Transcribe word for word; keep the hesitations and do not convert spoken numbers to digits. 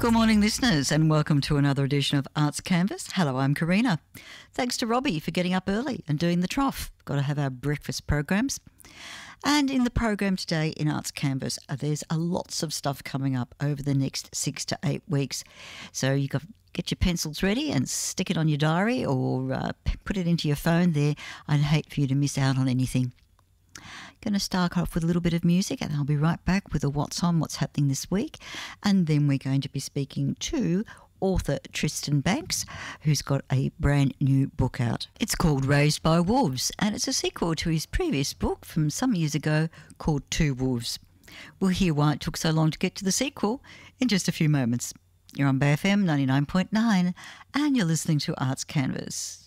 Good morning, listeners, and welcome to another edition of Arts Canvas. Hello, I'm Karina. Thanks to Robbie for getting up early and doing the trough. Got to have our breakfast programs. And in the program today in Arts Canvas, uh, there's a lots of stuff coming up over the next six to eight weeks. So you've got to get your pencils ready and stick it on your diary or uh, put it into your phone there. I'd hate for you to miss out on anything. Going to start off with a little bit of music, and I'll be right back with a what's on, what's happening this week. And then we're going to be speaking to author Tristan Banks, who's got a brand new book out. It's called Raised by Wolves, and it's a sequel to his previous book from some years ago called Two Wolves. We'll hear why it took so long to get to the sequel in just a few moments. You're on Bay F M ninety-nine point nine, and you're listening to Arts Canvas.